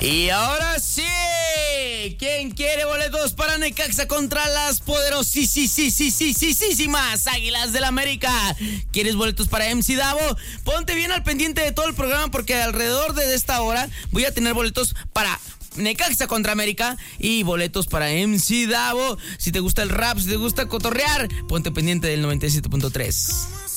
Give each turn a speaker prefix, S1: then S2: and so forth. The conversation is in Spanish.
S1: Y ahora sí, ¿quién quiere boletos para Necaxa contra las poderosísimas Águilas del América? ¿Quieres boletos para MC Davo? Ponte bien al pendiente de todo el programa porque alrededor de esta hora voy a tener boletos para Necaxa contra América y boletos para MC Davo. Si te gusta el rap, si te gusta cotorrear, ponte pendiente del 97.3.